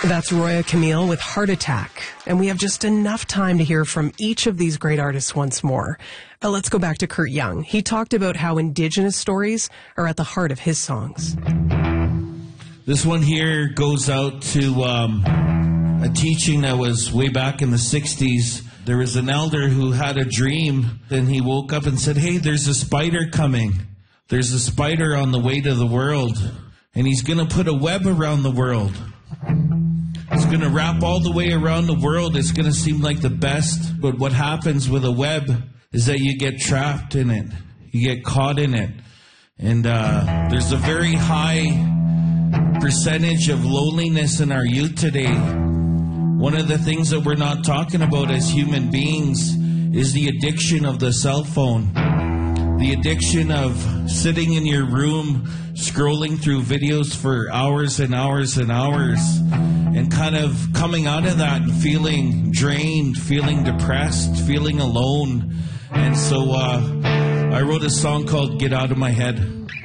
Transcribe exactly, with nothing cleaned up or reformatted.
That's Roya Camille with Heart Attack. And we have just enough time to hear from each of these great artists once more. Uh, let's go back to Kurt Young. He talked about how Indigenous stories are at the heart of his songs. This one here goes out to um, a teaching that was way back in the sixties. There was an elder who had a dream, and he woke up and said, hey, there's a spider coming. There's a spider on the way to the world, and he's going to put a web around the world. It's going to wrap all the way around the world. It's going to seem like the best. But what happens with a web is that you get trapped in it. You get caught in it. And uh, there's a very high percentage of loneliness in our youth today. One of the things that we're not talking about as human beings is the addiction of the cell phone. The addiction of sitting in your room, scrolling through videos for hours and hours and hours, and kind of coming out of that and feeling drained, feeling depressed, feeling alone. And so uh, I wrote a song called Get Out of My Head.